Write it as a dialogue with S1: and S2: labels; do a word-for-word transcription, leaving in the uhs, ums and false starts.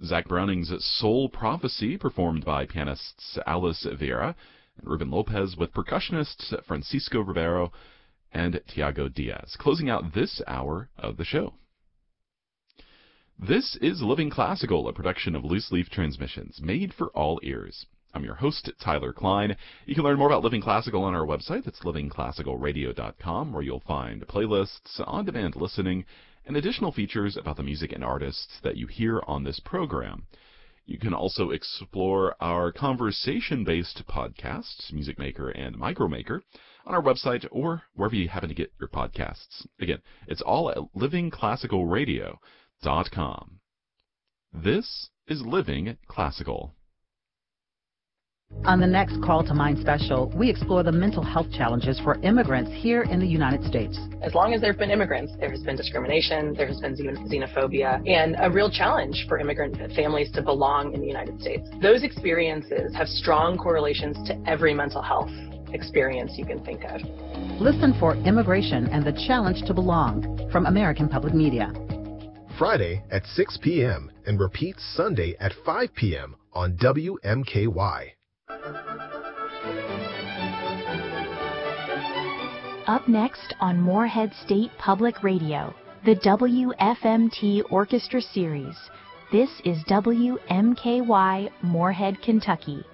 S1: Zach Browning's Soul Prophecy, performed by pianists Alice Vieira and Ruben Lopez, with percussionists Francisco Ribeiro and Tiago Diaz, closing out this hour of the show. This is Living Classical, a production of Loose Leaf Transmissions, made for all ears. I'm your host, Tyler Klein. You can learn more about Living Classical on our website. That's living classical radio dot com, where you'll find playlists, on-demand listening, and additional features about the music and artists that you hear on this program. You can also explore our conversation-based podcasts, Music Maker and Micromaker, on our website or wherever you happen to get your podcasts. Again, it's all at living classical radio dot com. This is Living Classical.
S2: On the next Call to Mind special, we explore the mental health challenges for immigrants here in the United States.
S3: As long as there have been immigrants, there has been discrimination, there has been xenophobia, and a real challenge for immigrant families to belong in the United States. Those experiences have strong correlations to every mental health experience you can think of.
S2: Listen for Immigration and the Challenge to Belong from American Public Media.
S4: Friday at six p.m. and repeats Sunday at five p.m. on W M K Y.
S5: Up next on Morehead State Public Radio, the W F M T Orchestra Series. This is W M K Y, Morehead, Kentucky.